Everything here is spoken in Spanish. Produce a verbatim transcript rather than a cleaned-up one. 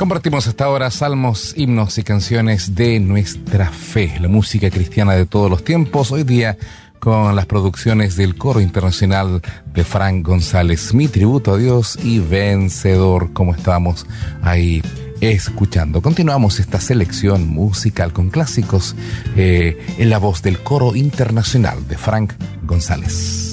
Compartimos hasta ahora salmos, himnos y canciones de nuestra fe, la música cristiana de todos los tiempos, hoy día con las producciones del Coro Internacional de Frank González, Mi Tributo a Dios y Vencedor, como estamos ahí escuchando. Continuamos esta selección musical con clásicos eh, en la voz del Coro Internacional de Frank González.